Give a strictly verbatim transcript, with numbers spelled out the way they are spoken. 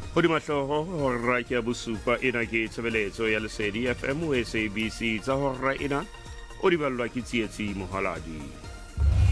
Ho di mahloho hora ke ya bosupa ena ke tshebeletso ya Lesedi F M o S A B C tsa hora ena o di ballwa ke tsietsi mohaladi.